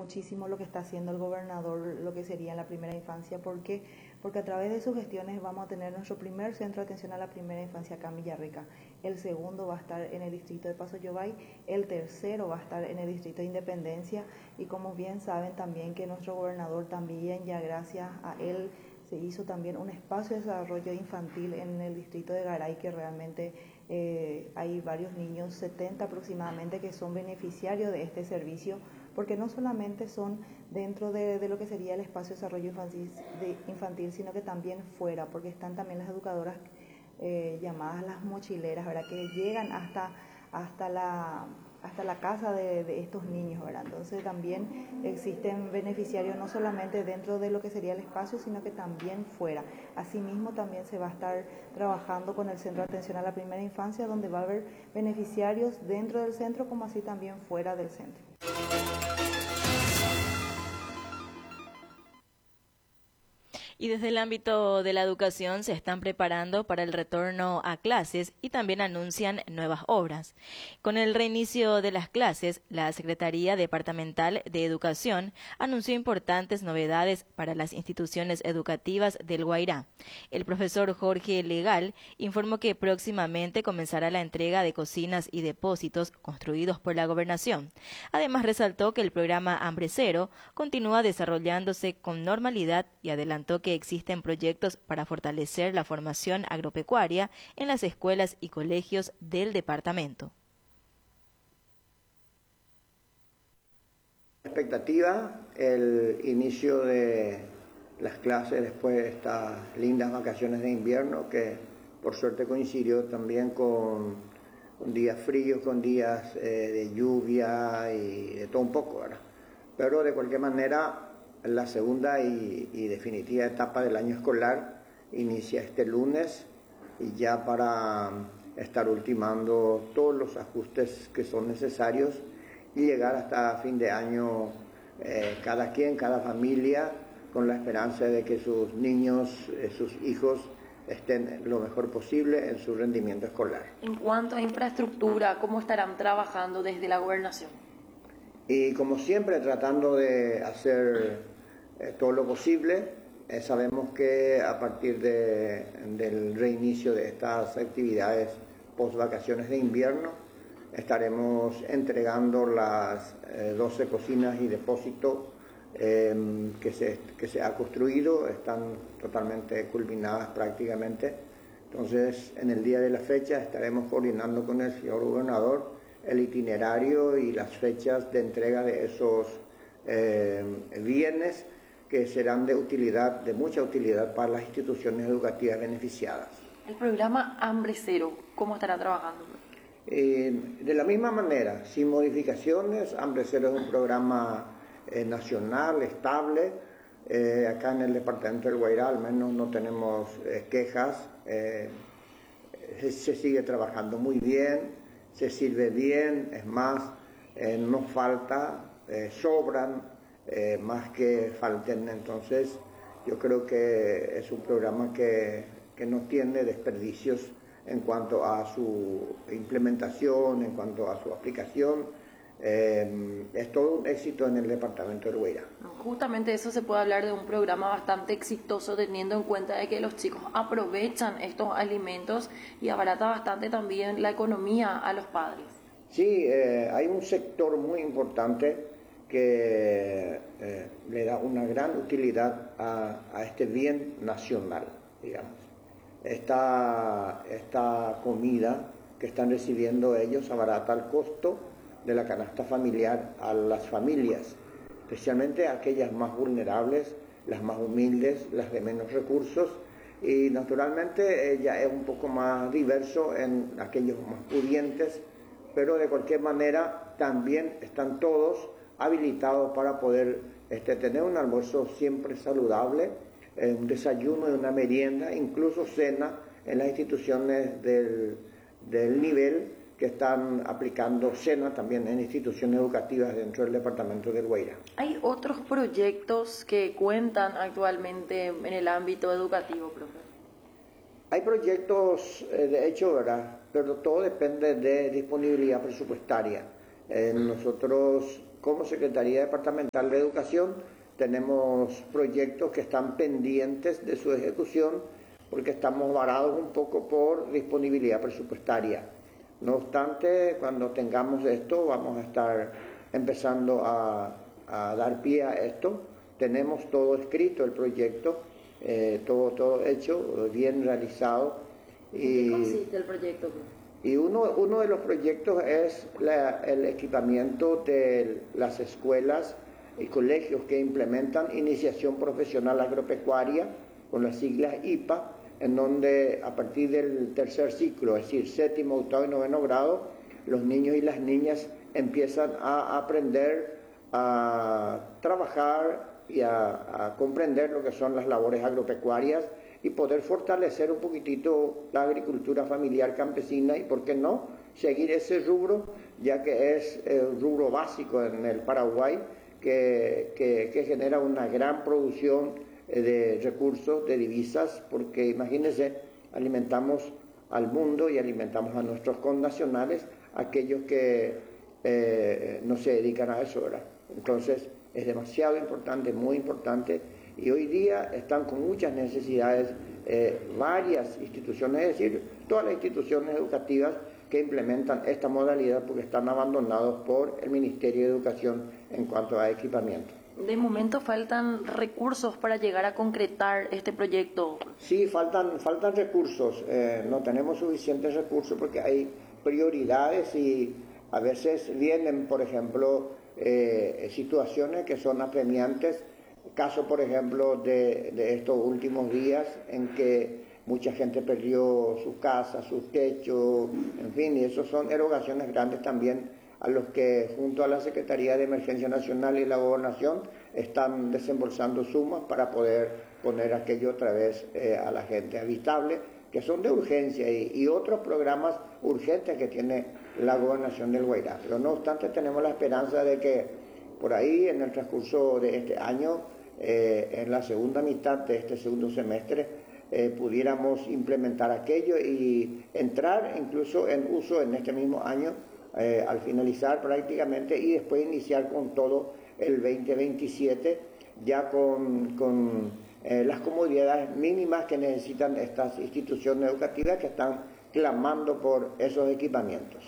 muchísimo lo que está haciendo el gobernador, lo que sería en la primera infancia, porque a través de sus gestiones vamos a tener nuestro primer centro de atención a la primera infancia acá en Villarrica. El segundo va a estar en el distrito de Paso Yobay, el tercero va a estar en el distrito de Independencia, y como bien saben también que nuestro gobernador también, ya gracias a él, se hizo también un espacio de desarrollo infantil en el distrito de Garay, que realmente hay varios niños, 70 aproximadamente, que son beneficiarios de este servicio, porque no solamente son dentro de lo que sería el espacio de desarrollo infantil, sino que también fuera, porque están también las educadoras llamadas las mochileras, ¿verdad?, que llegan hasta la casa de estos niños, ¿verdad? Entonces también existen beneficiarios no solamente dentro de lo que sería el espacio, sino que también fuera. Asimismo también se va a estar trabajando con el Centro de Atención a la Primera Infancia, donde va a haber beneficiarios dentro del centro como así también fuera del centro. Y desde el ámbito de la educación se están preparando para el retorno a clases y también anuncian nuevas obras. Con el reinicio de las clases, la Secretaría Departamental de Educación anunció importantes novedades para las instituciones educativas del Guairá. El profesor Jorge Legal informó que próximamente comenzará la entrega de cocinas y depósitos construidos por la Gobernación. Además, resaltó que el programa Hambre Cero continúa desarrollándose con normalidad y adelantó que existen proyectos para fortalecer la formación agropecuaria en las escuelas y colegios del departamento. Expectativa, el inicio de las clases después de estas lindas vacaciones de invierno, que por suerte coincidió también con días fríos, con días de lluvia y de todo un poco, ¿verdad? Pero de cualquier manera, la segunda y definitiva etapa del año escolar inicia este lunes, y ya para estar ultimando todos los ajustes que son necesarios y llegar hasta fin de año, cada familia, con la esperanza de que sus niños, sus hijos, estén lo mejor posible en su rendimiento escolar. En cuanto a infraestructura, ¿cómo estarán trabajando desde la gobernación? Y como siempre, tratando de hacer todo lo posible. Sabemos que a partir del reinicio de estas actividades post vacaciones de invierno, estaremos entregando las 12 cocinas y depósitos que se ha construido, están totalmente culminadas prácticamente. Entonces, en el día de la fecha estaremos coordinando con el señor gobernador el itinerario y las fechas de entrega de esos bienes, que serán de mucha utilidad para las instituciones educativas beneficiadas. El programa Hambre Cero, ¿cómo estará trabajando? De la misma manera, sin modificaciones. Hambre Cero es un programa nacional, estable. Acá en el departamento del Guairá al menos no tenemos quejas. Se sigue trabajando muy bien, se sirve bien, es más, no falta, sobran, más que falten. Entonces yo creo que es un programa que no tiene desperdicios en cuanto a su implementación, en cuanto a su aplicación. Es todo un éxito en el departamento del Guairá. Justamente eso, se puede hablar de un programa bastante exitoso, teniendo en cuenta de que los chicos aprovechan estos alimentos y abarata bastante también la economía a los padres. Sí, hay un sector muy importante que le da una gran utilidad a este bien nacional, digamos. Esta comida que están recibiendo ellos abarata el costo de la canasta familiar a las familias, especialmente a aquellas más vulnerables, las más humildes, las de menos recursos, y naturalmente ya es un poco más diverso en aquellos más pudientes, pero de cualquier manera también están todos habilitados para poder tener un almuerzo siempre saludable, un desayuno y una merienda, incluso cena en las instituciones del nivel, que están aplicando cena también en instituciones educativas dentro del departamento del Guairá. ¿Hay otros proyectos que cuentan actualmente en el ámbito educativo, profe? Hay proyectos, de hecho, ¿verdad? Pero todo depende de disponibilidad presupuestaria. Nosotros como Secretaría Departamental de Educación tenemos proyectos que están pendientes de su ejecución porque estamos varados un poco por disponibilidad presupuestaria. No obstante, cuando tengamos esto, vamos a estar empezando a dar pie a esto. Tenemos todo escrito, el proyecto, todo hecho, bien realizado. ¿En qué consiste el proyecto? Y uno de los proyectos es el equipamiento de las escuelas y colegios que implementan iniciación profesional agropecuaria, con las siglas IPA, en donde a partir del tercer ciclo, es decir, séptimo, octavo y noveno grado, los niños y las niñas empiezan a aprender a trabajar y a comprender lo que son las labores agropecuarias y poder fortalecer un poquitito la agricultura familiar campesina y, ¿por qué no?, seguir ese rubro, ya que es el rubro básico en el Paraguay, que genera una gran producción de recursos, de divisas, porque imagínense, alimentamos al mundo y alimentamos a nuestros connacionales, aquellos que no se dedican a eso, ¿verdad? Entonces es demasiado importante, muy importante, y hoy día están con muchas necesidades varias instituciones, es decir, todas las instituciones educativas que implementan esta modalidad porque están abandonados por el Ministerio de Educación en cuanto a equipamiento. De momento faltan recursos para llegar a concretar este proyecto. Sí, faltan recursos, no tenemos suficientes recursos porque hay prioridades y a veces vienen, por ejemplo, situaciones que son apremiantes. Caso, por ejemplo, de estos últimos días en que mucha gente perdió su casa, su techo, en fin, y eso son erogaciones grandes también a los que junto a la Secretaría de Emergencia Nacional y la Gobernación están desembolsando sumas para poder poner aquello otra vez a la gente habitable, que son de urgencia y otros programas urgentes que tiene la Gobernación del Guairá. Pero no obstante tenemos la esperanza de que por ahí en el transcurso de este año, en la segunda mitad de este segundo semestre, pudiéramos implementar aquello y entrar incluso en uso en este mismo año, al finalizar prácticamente, y después iniciar con todo el 2027, ya con las comodidades mínimas que necesitan estas instituciones educativas que están clamando por esos equipamientos.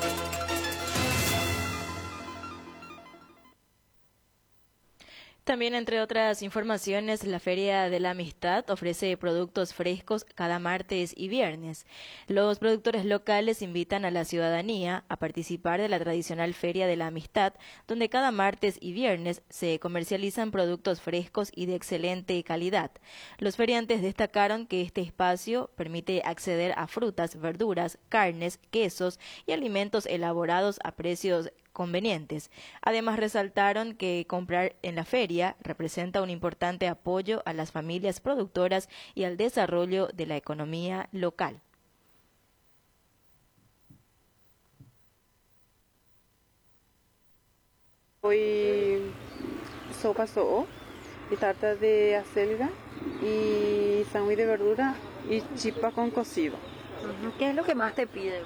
También, entre otras informaciones, la Feria de la Amistad ofrece productos frescos cada martes y viernes. Los productores locales invitan a la ciudadanía a participar de la tradicional Feria de la Amistad, donde cada martes y viernes se comercializan productos frescos y de excelente calidad. Los feriantes destacaron que este espacio permite acceder a frutas, verduras, carnes, quesos y alimentos elaborados a precios convenientes. Además, resaltaron que comprar en la feria representa un importante apoyo a las familias productoras y al desarrollo de la economía local. Hoy sopa so'o y tarta de acelga y sándwich de verdura y chipa con cocido. ¿Qué es lo que más te piden?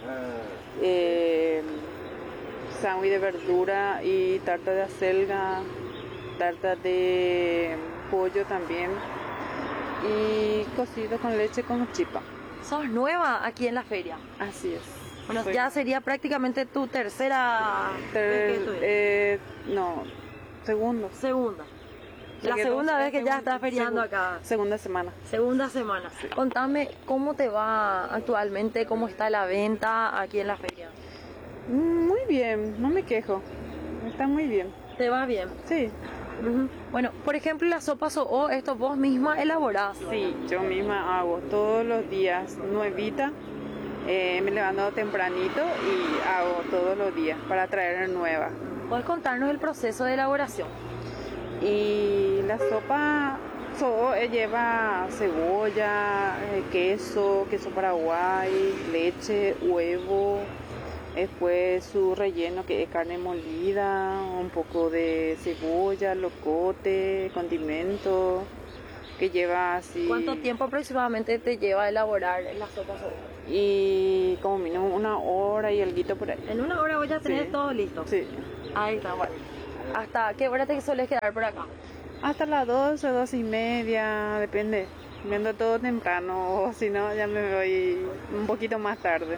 Sándwich de verdura y tarta de acelga, tarta de pollo también y cocido con leche con chipa. ¿Sos nueva aquí en la feria? Así es. Bueno, ya sería prácticamente tu tercera vez que no, segunda. La segunda vez que ya estás feriando acá. Segunda semana. Segunda semana. Sí. Contame cómo te va actualmente, cómo está la venta aquí en la feria. Muy bien, no me quejo. Está muy bien. ¿Te va bien? Sí. Bueno, por ejemplo, la sopa so'o, ¿esto vos misma elaborás? Sí, yo misma hago todos los días, nuevita. Me levanto tempranito y hago todos los días para traer nueva. ¿Puedes contarnos el proceso de elaboración? Y la sopa so'o lleva cebolla, queso paraguay, leche, huevo. Después su relleno que es carne molida, un poco de cebolla, locote, condimento, que lleva así... ¿Cuánto tiempo aproximadamente te lleva a elaborar la sopa so'o? Y como mínimo 1 hora y alguito por ahí. ¿En 1 hora vos ya tenés todo listo? Sí. Ahí está, bueno. ¿Hasta qué hora te sueles quedar por acá? Hasta las 12, 12 y media, depende. Viendo todo temprano, o si no, ya me voy un poquito más tarde.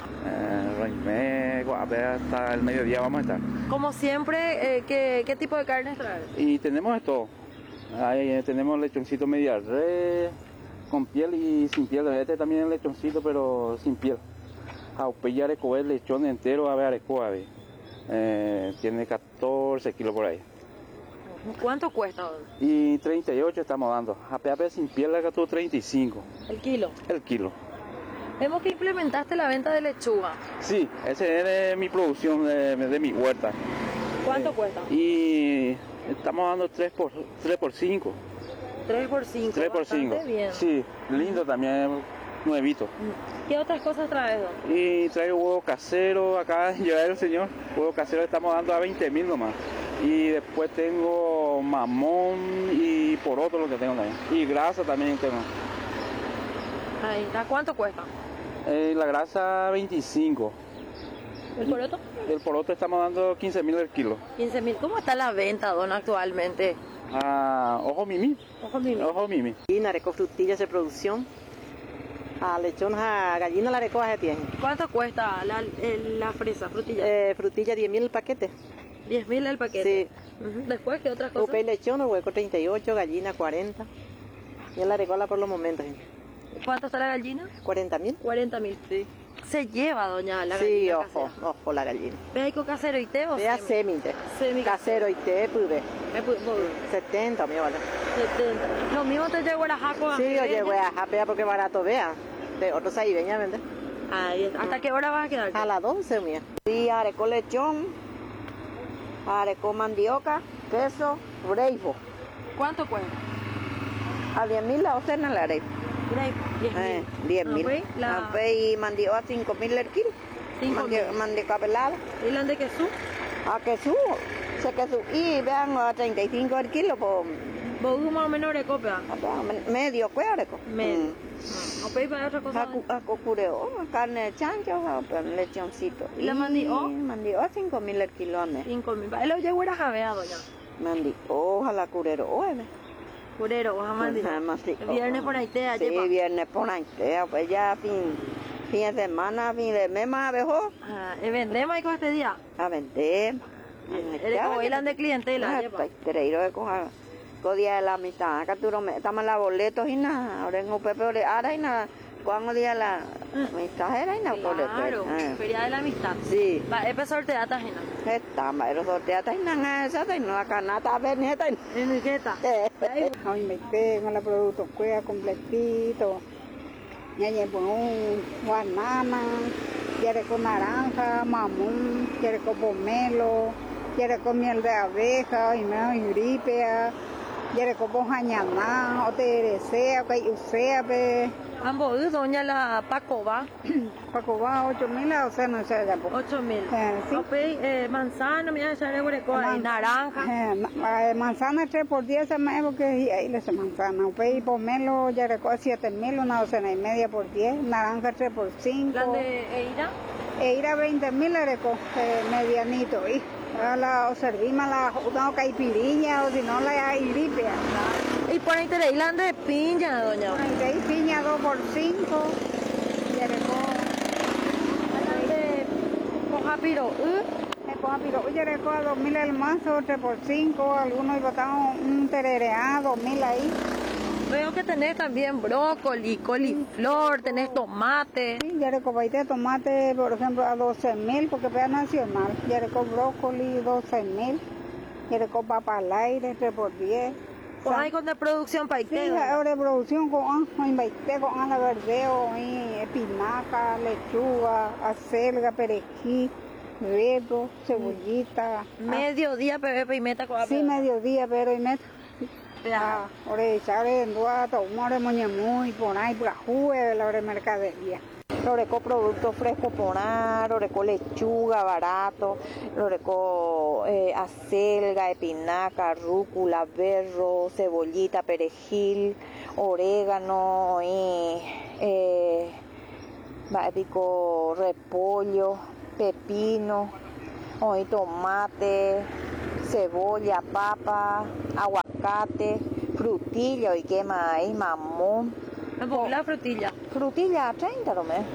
Hasta el mediodía vamos a estar. Como siempre, ¿qué tipo de carne traes? Y tenemos esto. Ahí tenemos lechoncito media res, con piel y sin piel. Este también es lechoncito, pero sin piel. Aupella areco es lechón entero, ave areco, ave. Tiene 14 kilos por ahí. ¿Cuánto cuesta? Y 38 estamos dando. Ape sin piel acá tuvo 35. ¿El kilo? El kilo. Vemos que implementaste la venta de lechuga. Sí, ese es de mi producción, de mi huerta. ¿Cuánto cuesta? Y estamos dando 3 por 5. 3 por 5. 3 por 5. Bien. Sí, lindo también, nuevito. ¿Qué otras cosas traes, don? Y traigo huevo casero, acá lleva el señor. Huevo casero estamos dando a 20.000 nomás. Y después tengo mamón y poroto lo que tengo también. Y grasa también tengo. Ahí, ¿a cuánto cuesta? La grasa 25. ¿El poroto? El poroto estamos dando 15.000 el kilo. 15.000. ¿Cómo está la venta, don, actualmente? Ojo mimi. Ojo mimi. Ojo mimi. Y nareco frutillas de producción. A lechón, a gallina la areco a tiene. ¿Cuánto cuesta la fresa, frutilla? Frutilla 10.000 el paquete. 10.000 el paquete. Sí. Después, ¿qué otras cosas? Upe lechón, el hueco 38, gallina 40. Y el arecola por los momentos. ¿Cuánto está la gallina? 40.000. 40.000. Sí. Se lleva, doña, la Sí, gallina ojo, casera. ojo la gallina. ¿Veico casero y té o Vea semi? semite. Semi Casero y te pude. 70, mi vale. 70. Lo mismo te llevo a la jaco. Sí, yo llego a japea porque barato vea. De otros ahí veña vende. Ahí está. ¿Hasta qué hora vas a quedar? A las 12, mía. Sí, areco lechón, areco mandioca, queso, reipo. ¿Cuánto cuesta? A 10.000 la docena la areco. 10.000. Y mandioca a 5.000 el kilo. 5.000. Mandioca pelada. ¿Y la de queso? A queso, se queso. Y vean a 35 el kilo por ¿Vos más o menos areco, pea? medio, pues areco. Medio. ¿O pedís para otra cosa? A cocureo, carne de chancho, lechoncito. ¿Y la mandioca? Mandioca 5.000 el kilo a mes. 5.000. Él lo llevo a javea, doña. Mandioca, ojalá curero, oye. Curero, ojalá mandioca. Viernes por ahí te Sí, viernes por ahí te, pues ya fin de semana, fin de mes más mejor. ¿Y vendemos ahí con este día? A vender. ¿Eres de clientela? Treiro de coja. Todo día de la mitad. Acá tú estamos en la boletos y nada. Ahora en UPP, ahora y nada. ¿Cuándo día la amistad era y nada? Claro, feria de la amistad. Sí. Va, es para sortear tajena. Estamos, pero sortear tajena, esa tajena, acá nada, veneta. ¿En qué está? Hoy me tengo los productos cuea completito. Ya llevo un banana, quiere con naranja, mamón, quiere con pomelo, quiere con miel de abeja, y me y gripe, quiere con jañaná, o te desea, que usea, Ambos, doña la Pacoba. Pacoba 8.000, o sea, no sé, ya pues. 8.000. Sí. Okay, manzana, mira, ya le hueco, naranja. Manzana 3 por 10 se me porque ahí le hace manzana. Y pomelo ya recoge 7.000, una docena y media por 10. Naranja 3 por 5. ¿La de Eira? Eira 20.000 le recoge medianito. Y la servimos una caipiriña o si no la gripe. Y por ahí te leí la de piña, doña. Ahí piña 2 por 5. Ya recoge. La de Pojapiro. Pojapiro, ya recoge 2.000 el mazo, 3 por 5. Algunos botaron un terereá, 2.000 ahí. Veo que tenés también brócoli, coliflor, tenés tomate. Sí, ya recoge tomate, por ejemplo, a 12.000 porque es nacional. Ya recoge brócoli, 12.000. Ya recoge papa al aire, 3 por 10. ¿O hay con de producción paite? Sí, ahora de producción con baite, con ala verdeo, espinaca, lechuga, acelga, perejil, huevo, cebollita. Mediodía, pepe y meta con Sí, mediodía, pero y meta. Ahora echar en duata, humor de moñamú y por ahí, por la juve, la hora de mercadería. Loreco productos frescos por ahí, loreco lechuga barato, loreco acelga, espinaca, rúcula, berro, cebollita, perejil, orégano, repollo, pepino, tomate, cebolla, papa, aguacate, frutilla, y qué más hay, mamón. La frutilla. Frutilla 30 lo me.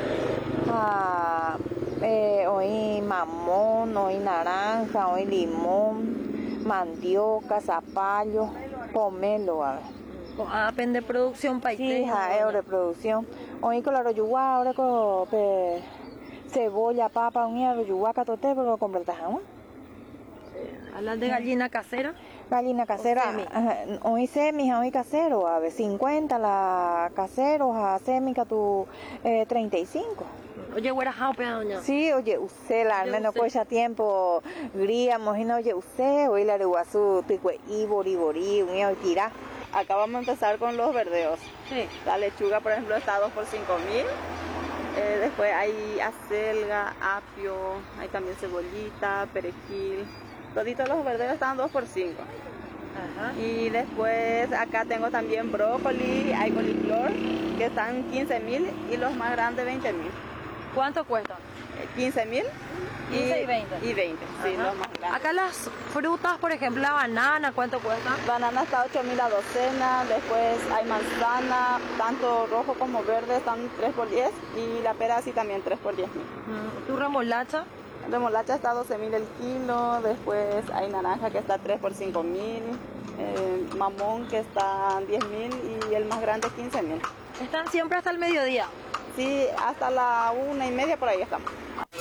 Hoy mamón, hoy naranja, hoy limón, mandioca, zapallo, pomelo. Depende de producción país. Sí, es de producción. Hoy con la royugua, ahora con cebolla, papa, un royugua, catote, pero completas, ¿no? ¿Hablan de gallina casera? Gallina casera, hoy semi, hoy casero, a ver, 50 la casero, a semi que tu 35. Oye, güera jaupe, doña. Sí, oye, usted al menos con ese tiempo gríamos y no, oye, usted, hoy la de guazú, ticue, bori, un tira. Acá vamos a empezar con los verdeos. Sí. La lechuga, por ejemplo, está a 2 por 5.000. Después hay acelga, apio, hay también cebollita, perejil. Toditos los verdeos están 2 por 5. Ajá. Y después acá tengo también brócoli, hay coliflor, que están 15.000 y los más grandes 20.000. ¿Cuánto cuestan? 15.000. 15 y 20. Y 20, sí, los más grandes. Acá las frutas, por ejemplo, la banana, ¿cuánto cuesta? Banana está 8.000 la docena, después hay manzana, tanto rojo como verde, están 3 por 10 y la pera sí también 3 por 10.000. ¿Tu remolacha? Remolacha está 12.000 el kilo, después hay naranja que está 3 por 5.000, mamón que está 10.000 y el más grande 15.000. ¿Están siempre hasta el mediodía? Sí, hasta la 1:30 por ahí estamos.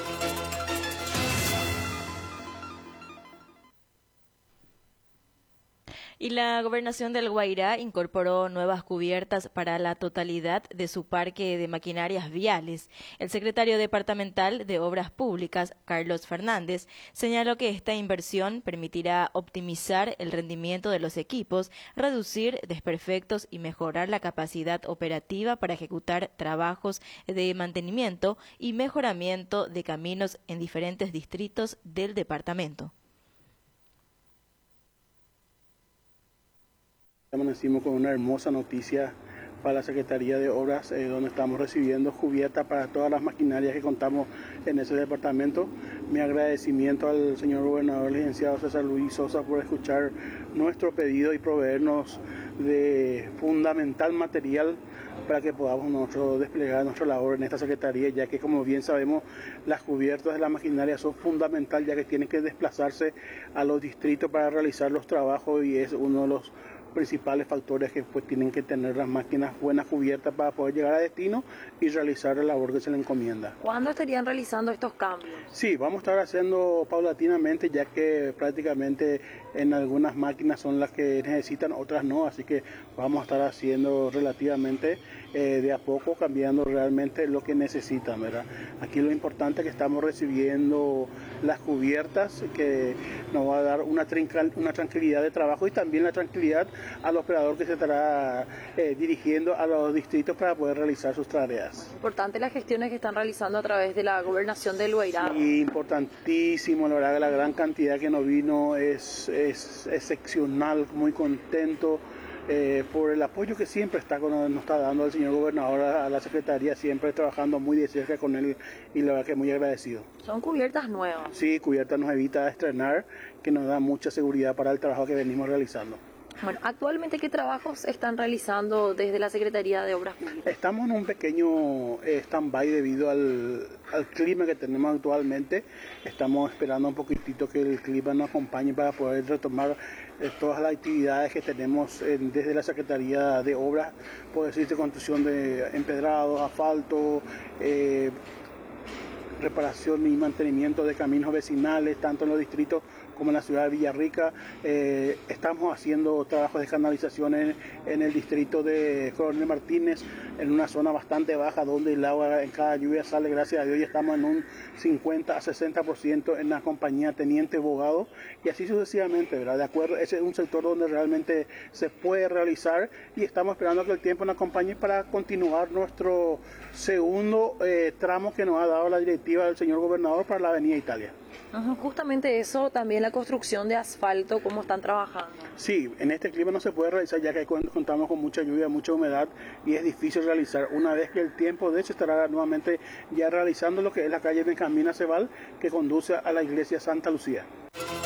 Y la Gobernación del Guairá incorporó nuevas cubiertas para la totalidad de su parque de maquinarias viales. El secretario departamental de Obras Públicas, Carlos Fernández, señaló que esta inversión permitirá optimizar el rendimiento de los equipos, reducir desperfectos y mejorar la capacidad operativa para ejecutar trabajos de mantenimiento y mejoramiento de caminos en diferentes distritos del departamento. Amanecimos con una hermosa noticia para la Secretaría de Obras, donde estamos recibiendo cubierta para todas las maquinarias que contamos en ese departamento. Mi agradecimiento al señor gobernador, licenciado César Luis Sosa, por escuchar nuestro pedido y proveernos de fundamental material para que podamos nosotros desplegar nuestra labor en esta Secretaría, ya que, como bien sabemos, las cubiertas de la maquinaria son fundamental, ya que tienen que desplazarse a los distritos para realizar los trabajos y es uno de los principales factores que pues tienen que tener las máquinas buenas cubiertas para poder llegar a destino y realizar la labor que se le encomienda. ¿Cuándo estarían realizando estos cambios? Sí, vamos a estar haciendo paulatinamente, ya que prácticamente en algunas máquinas son las que necesitan, otras no, así que vamos a estar haciendo relativamente de a poco, cambiando realmente lo que necesitan, ¿verdad? Aquí lo importante es que estamos recibiendo las cubiertas, que nos va a dar una tranquilidad de trabajo y también la tranquilidad al operador que se estará dirigiendo a los distritos para poder realizar sus tareas. Importante las gestiones que están realizando a través de la Gobernación del Guairá. Sí, importantísimo, la verdad que la gran cantidad que nos vino es excepcional, muy contento por el apoyo que siempre nos está dando el señor gobernador a la Secretaría, siempre trabajando muy de cerca con él y la verdad que muy agradecido. ¿Son cubiertas nuevas? Sí, cubiertas nos evita estrenar, que nos da mucha seguridad para el trabajo que venimos realizando. Bueno, actualmente, ¿qué trabajos están realizando desde la Secretaría de Obras Públicas? Estamos en un pequeño stand-by debido al clima que tenemos actualmente. Estamos esperando un poquitito que el clima nos acompañe para poder retomar todas las actividades que tenemos desde la Secretaría de Obras, por decirte, construcción de empedrados, asfalto, reparación y mantenimiento de caminos vecinales, tanto en los distritos como en la ciudad de Villarrica. Estamos haciendo trabajos de canalización en el distrito de Coronel Martínez, en una zona bastante baja donde el agua en cada lluvia sale, gracias a Dios, y estamos en un 50 a 60% en la compañía Teniente Bogado, y así sucesivamente, ¿verdad? De acuerdo, ese es un sector donde realmente se puede realizar y estamos esperando que el tiempo nos acompañe para continuar nuestro segundo tramo que nos ha dado la directiva del señor gobernador para la Avenida Italia. Justamente eso, también la construcción de asfalto, ¿cómo están trabajando? Sí, en este clima no se puede realizar ya que contamos con mucha lluvia, mucha humedad y es difícil realizar. Una vez que el tiempo de hecho estará nuevamente ya realizando lo que es la calle Benjamín Aceval, que conduce a la iglesia Santa Lucía.